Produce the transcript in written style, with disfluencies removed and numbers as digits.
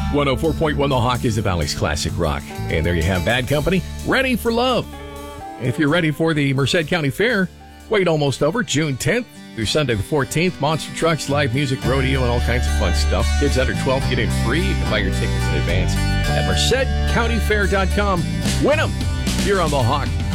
104.1 The Hawk is the Valley's classic rock. And there you have Bad Company, Ready for Love. If you're ready for the Merced County Fair, wait almost over, June 10th through Sunday the 14th. Monster trucks, live music, rodeo, and all kinds of fun stuff. Kids under 12 get in free. You can buy your tickets in advance at mercedcountyfair.com. Win them here on The Hawk.